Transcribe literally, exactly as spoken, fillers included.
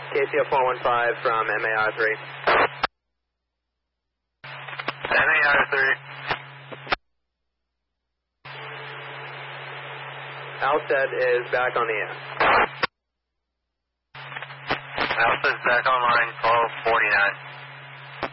K C O four one five from M A R three. M A R three. Alstead is back on the air. Alstead's back online.